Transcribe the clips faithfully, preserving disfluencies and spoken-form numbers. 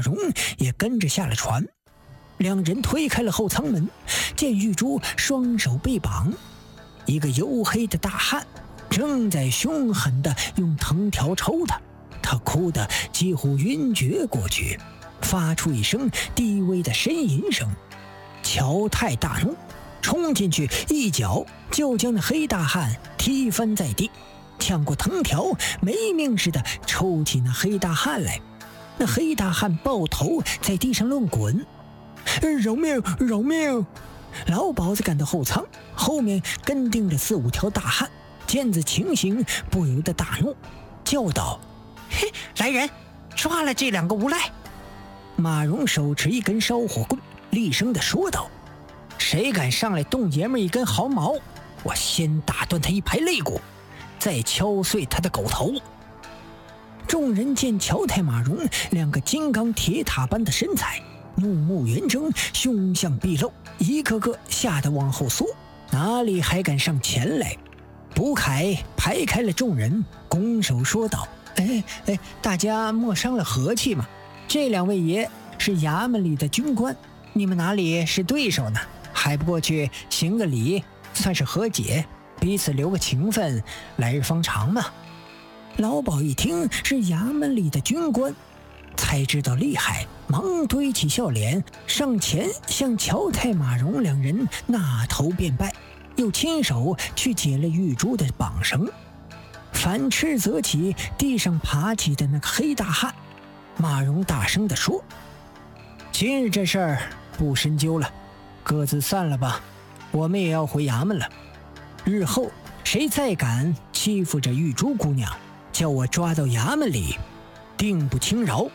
荣也跟着下了船。两人推开了后舱门，见玉珠双手被绑，一个黝黑的大汉正在凶狠地用藤条抽他，他哭得几乎晕厥过去，发出一声低微的呻吟声。乔泰大怒，冲进去一脚就将那黑大汉踢翻在地，抢过藤条没命似的抽起那黑大汉来。那黑大汉抱头在地上乱滚，饶命饶命！老鸨子赶到后舱，后面跟定着四五条大汉，见此情形不由得大怒，叫道：嘿，来人，抓了这两个无赖！马荣手持一根烧火棍，厉声地说道：谁敢上来动爷们一根毫毛，我先打断他一排肋骨，再敲碎他的狗头。众人见乔泰马荣两个金刚铁塔般的身材，怒目圆睁，凶相毕露，一个个吓得往后缩，哪里还敢上前来？卜凯排开了众人，拱手说道：哎哎，大家莫伤了和气嘛，这两位爷是衙门里的军官，你们哪里是对手呢？还不过去行个礼，算是和解，彼此留个情分，来日方长嘛。老鸨一听是衙门里的军官，才知道厉害，忙堆起笑脸，上前向乔泰马荣两人纳头便拜，又亲手去解了玉珠的绑绳，反斥责起地上爬起的那个黑大汉。马荣大声地说：今日这事儿不深究了，各自散了吧，我们也要回衙门了。日后谁再敢欺负这玉珠姑娘，叫我抓到衙门里，定不轻饶。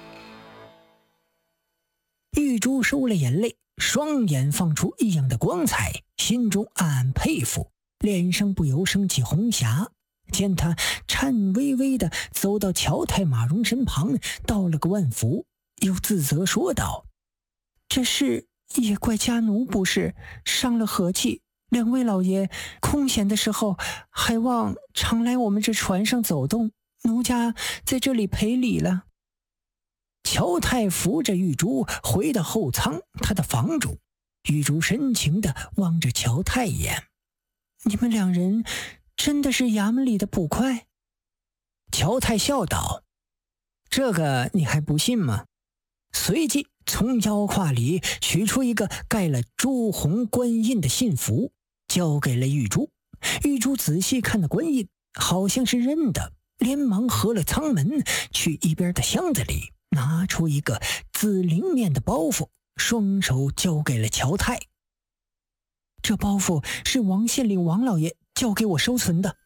玉珠收了眼泪，双眼放出异样的光彩，心中暗暗佩服，脸上不由升起红霞。见他颤巍巍地走到乔泰马荣身旁，道了个万福，又自责说道：这事也怪家奴不是，伤了和气，两位老爷空闲的时候还望常来我们这船上走动，奴家在这里赔礼了。乔泰扶着玉珠回到后舱他的房中，玉珠深情地望着乔泰一眼：你们两人真的是衙门里的捕快？乔泰笑道：这个你还不信吗？随即从腰胯里取出一个盖了朱红官印的信符，交给了玉珠。玉珠仔细看那官印，好像是认的，连忙合了舱门，去一边的箱子里拿出一个紫菱面的包袱，双手交给了乔泰。这包袱是王县令王老爷交给我收存的。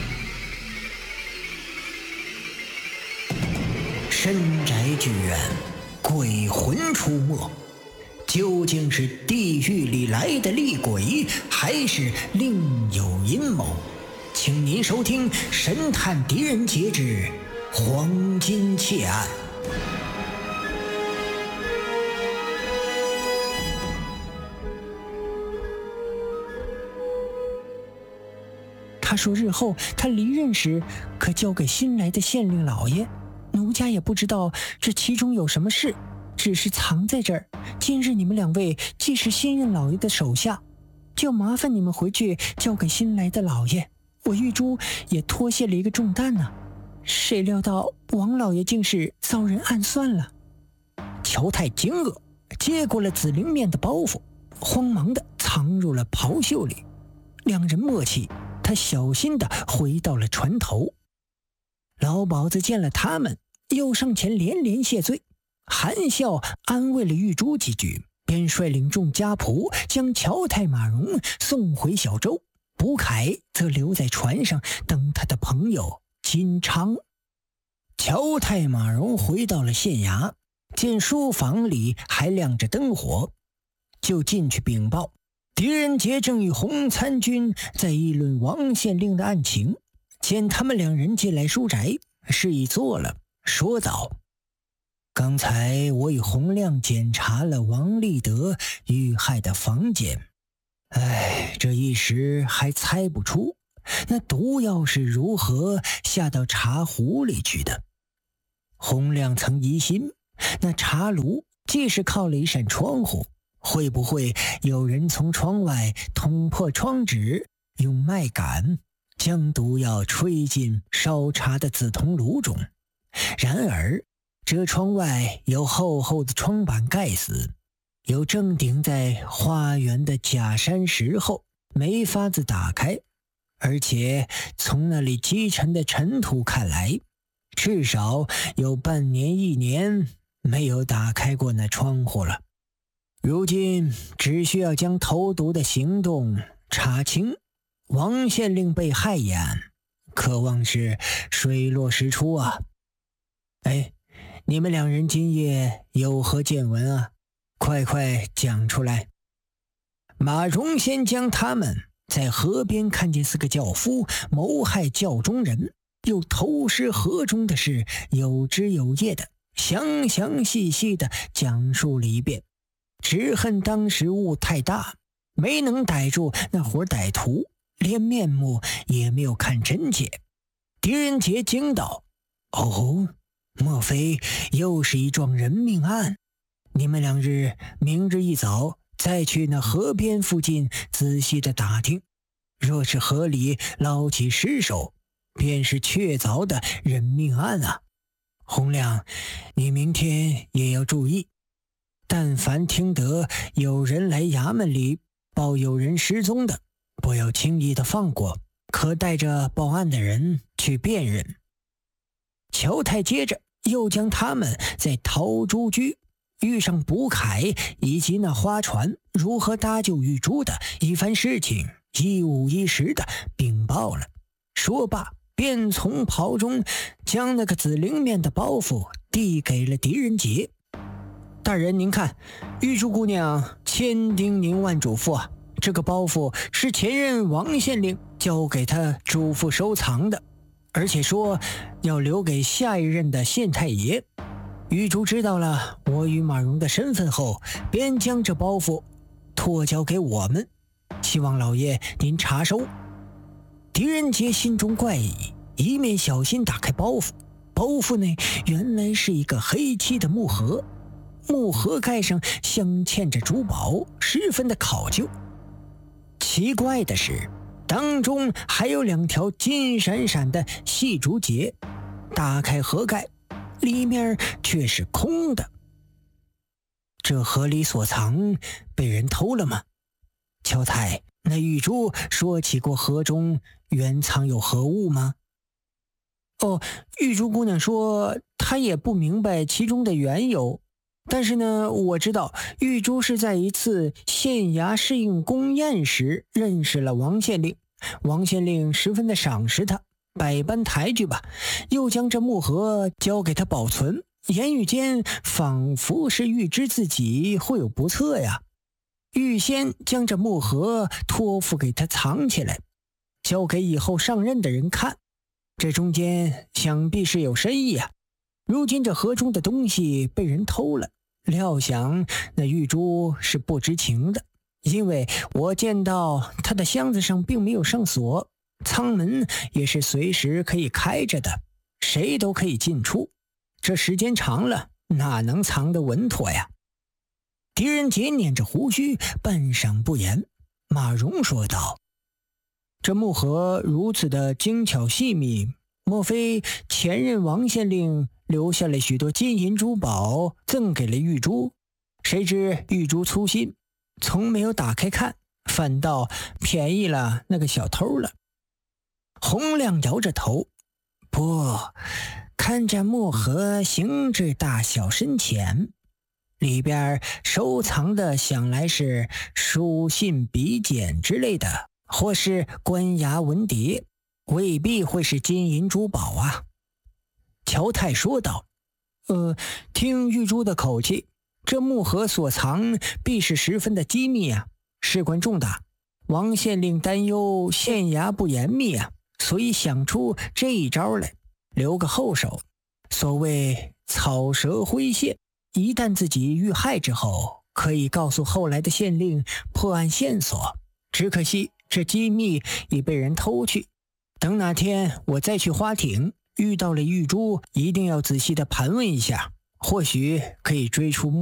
深宅剧院，鬼魂出没，究竟是地狱里来的厉鬼，还是另有阴谋？请您收听《神探狄仁杰之黄金窃案》。他说日后他离任时可交给新来的县令老爷，奴家也不知道这其中有什么事，只是藏在这儿。今日你们两位既是新任老爷的手下，就麻烦你们回去交给新来的老爷，我玉珠也脱卸了一个重担呢、啊。谁料到王老爷竟是遭人暗算了。乔泰惊愕，接过了紫菱面的包袱，慌忙地藏入了袍袖里。两人默契，他小心地回到了船头。老鸨子见了他们，又上前连连谢罪，含笑安慰了玉珠几句，便率领众家仆将乔泰马荣送回小舟，卜凯则留在船上等他的朋友金昌。乔泰马荣回到了县衙，见书房里还亮着灯火，就进去禀报狄仁杰正与洪参军在议论王县令的案情。见他们两人进来书宅，示意坐了，说道：刚才我与洪亮检查了王立德遇害的房间，哎，这一时还猜不出那毒药是如何下到茶壶里去的。洪亮曾疑心那茶炉既是靠了一扇窗户，会不会有人从窗外捅破窗纸，用麦秆将毒药吹进烧茶的紫铜炉中？然而这窗外有厚厚的窗板盖死，有正顶在花园的假山石后，没法子打开，而且从那里积沉的尘土看来，至少有半年一年没有打开过那窗户了。如今只需要将投毒的行动查清，王县令被害一案可望是水落石出啊。哎，你们两人今夜有何见闻啊？快快讲出来。马荣先将他们在河边看见四个轿夫谋害轿中人，又投尸河中的事有枝有叶的详详细细的讲述了一遍，只恨当时雾太大，没能逮住那伙歹徒，连面目也没有看真切。狄仁杰惊道：哦，莫非又是一桩人命案？你们两日明日一早再去那河边附近仔细的打听，若是河里捞起尸首，便是确凿的人命案啊。洪亮，你明天也要注意，但凡听得有人来衙门里报有人失踪的，不要轻易的放过，可带着报案的人去辨认。乔太接着又将他们在陶朱居遇上卜凯以及那花船如何搭救玉珠的一番事情一五一十的禀报了。说罢便从袍中将那个紫菱面的包袱递给了狄仁杰。大人您看，玉珠姑娘千叮咛万嘱咐啊，这个包袱是前任王县令交给他嘱咐收藏的，而且说要留给下一任的县太爷。玉珠知道了我与马荣的身份后，便将这包袱托交给我们，希望老爷您查收。狄仁杰心中怪异，一面小心打开包袱，包袱内原来是一个黑漆的木盒，木盒盖上镶嵌着珠宝，十分的考究。奇怪的是，当中还有两条金闪闪的细竹节。打开盒盖，里面却是空的。这盒里所藏被人偷了吗？乔太，那玉珠说起过盒中原藏有何物吗？哦，玉珠姑娘说她也不明白其中的缘由，但是呢，我知道玉珠是在一次县衙试应宫宴时认识了王县令，王县令十分的赏识他，百般抬举吧，又将这木盒交给他保存，言语间仿佛是预知自己会有不测呀，预先将这木盒托付给他藏起来，交给以后上任的人看。这中间想必是有深意啊。如今这盒中的东西被人偷了，料想那玉珠是不知情的，因为我见到他的箱子上并没有上锁，舱门也是随时可以开着的，谁都可以进出，这时间长了哪能藏得稳妥呀？狄仁杰捻着胡须，半晌不言。马荣说道：这木盒如此的精巧细密，莫非前任王县令留下了许多金银珠宝赠给了玉珠？谁知玉珠粗心，从没有打开看，反倒便宜了那个小偷了。洪亮摇着头：不，看这木盒形制大小深浅，里边收藏的想来是书信笔简之类的，或是官衙文牒，未必会是金银珠宝啊。乔太说道：呃，听玉珠的口气，这木盒所藏必是十分的机密啊，事关重大，王县令担忧县衙不严密啊，所以想出这一招来，留个后手。所谓草蛇灰线，一旦自己遇害之后，可以告诉后来的县令破案线索。只可惜这机密已被人偷去，等哪天我再去花亭遇到了玉珠，一定要仔细的盘问一下， 或许可以追出